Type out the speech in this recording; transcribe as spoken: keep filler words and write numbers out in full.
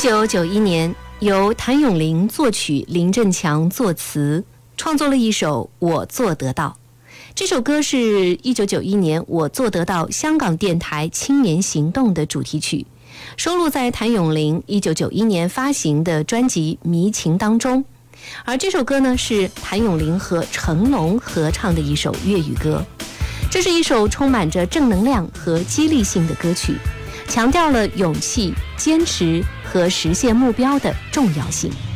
九九一年，由谭咏麟作曲，林振强作词，创作了一首《我做得到》。这首歌是一九九一年我做得到香港电台青年行动的主题曲，收录在谭咏麟一九九一年发行的专辑《迷情》当中。而这首歌呢，是谭咏麟和成龙合唱的一首粤语歌。这是一首充满着正能量和激励性的歌曲，强调了勇气、坚持和实现目标的重要性。